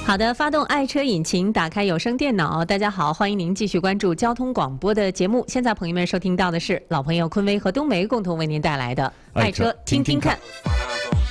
好的，发动爱车引擎，打开有声电脑。大家好，欢迎您继续关注交通广播的节目。现在朋友们收听到的是老朋友坤威和冬梅共同为您带来的《爱车听听看》。